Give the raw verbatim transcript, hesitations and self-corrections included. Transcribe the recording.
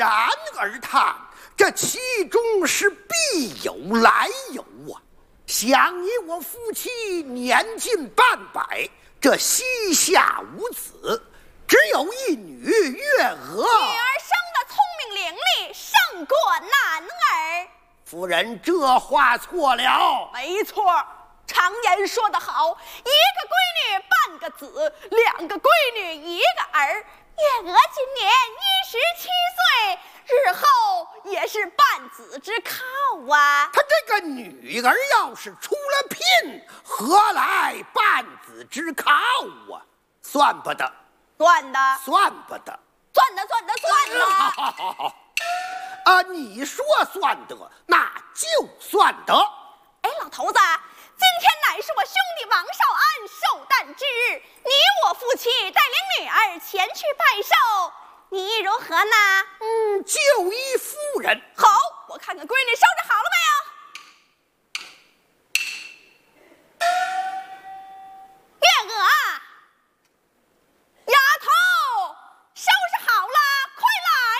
然而谈，这其中是必有来由啊。想你我夫妻年近半百，这膝下无子，只有一女月娥。 女儿生得聪明伶俐，胜过男儿。 夫人这话错了。 没错，常言说得好，一个闺女半个子，两个闺女一个儿。月娥今年一十七岁，日后也是半子之靠啊。 她这个女儿要是出了聘，何来半子之靠啊？算不得， 算的， 算不得， 算的，算的，算的。 好好好好，啊，你说算得，那就算得。 哎，老头子，今天乃是我兄弟王少安寿诞之日，你我夫妻带领女儿前去拜寿，你如何呢？ 嗯，就依夫人。 好，我看看闺女收拾好